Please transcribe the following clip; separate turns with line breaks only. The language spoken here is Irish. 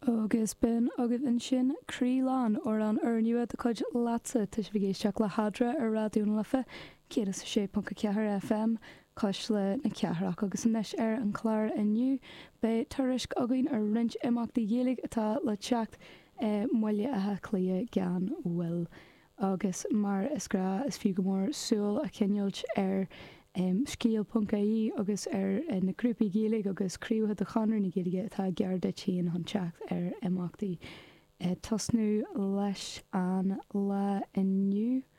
Agus ben agad an sin Crílan or an arniuad de chuid lása tuis bhgéisteach le hadra ar radioún lefa cé 6.4 FM cos le na cearach agus inis ar an chláir inniu be turisc againn ar rint imachtaí dhéalaigh atá le teacht muile athe clia gan bhfuil agus mar is gra is fiú go mór súil a cineilt ar scíal.caí agus ar na grúpi géalaigh agus críomha de chanar na géalaige atá gearda tíon an teacht ar imachtaí tosnú leis an le inniu